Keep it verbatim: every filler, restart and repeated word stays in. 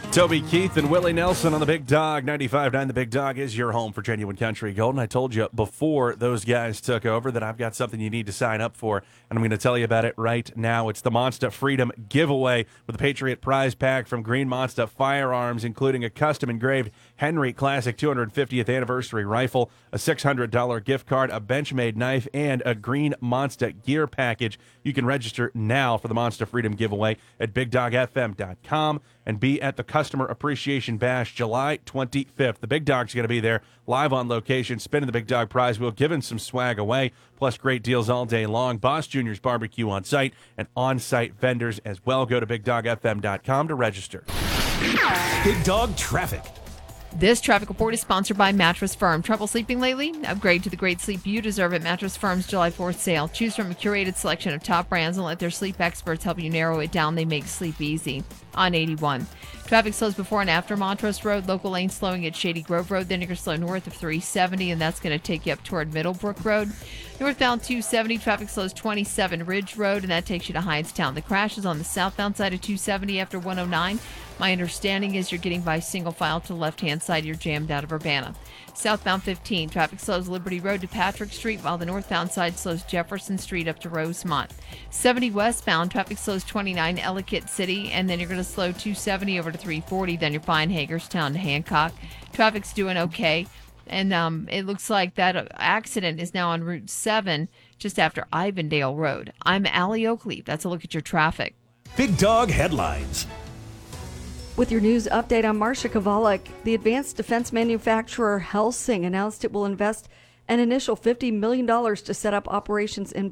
Toby Keith and Willie Nelson on the Big Dog. ninety-five point nine The Big Dog is your home for genuine country gold. And I told you before those guys took over that I've got something you need to sign up for, and I'm going to tell you about it right now. It's the Monster Freedom Giveaway with a Patriot prize pack from Green Monster Firearms, including a custom engraved Henry Classic two hundred fiftieth anniversary rifle, a six hundred dollars gift card, a Benchmade knife, and a Green Monster gear package. You can register now for the Monster Freedom Giveaway at big dog f m dot com and be at the Customer Appreciation Bash July twenty-fifth. The Big Dog's going to be there live on location, spinning the Big Dog prize wheel, giving some swag away, plus great deals all day long. Boss Junior's Barbecue on site and on-site vendors as well. Go to big dog f m dot com to register. Big Dog Traffic. This traffic report is sponsored by Mattress Firm. Trouble sleeping lately? Upgrade to the great sleep you deserve at Mattress Firm's July fourth sale. Choose from a curated selection of top brands and let their sleep experts help you narrow it down. They make sleep easy. On eighty-one. Traffic slows before and after Montrose Road. Local lane slowing at Shady Grove Road. Then you're going to slow north of three seventy, and that's going to take you up toward Middlebrook Road. Northbound two seventy, traffic slows twenty-seven Ridge Road, and that takes you to Hindstown. The crash is on the southbound side of two seventy after one oh nine. My understanding is you're getting by single file to the left-hand side. You're jammed out of Urbana. Southbound fifteen, traffic slows Liberty Road to Patrick Street, while the northbound side slows Jefferson Street up to Rosemont. seventy westbound, traffic slows twenty-nine Ellicott City, and then you're going to slow two seventy over to three forty. Then you're fine Hagerstown to Hancock. Traffic's doing okay. And um, it looks like that accident is now on Route seven, just after Ivandale Road. I'm Allie Oakley. That's a look at your traffic. Big Dog Headlines. With your news update, I'm Marcia Kovalik. The advanced defense manufacturer Helsing announced it will invest an initial fifty million dollars to set up operations in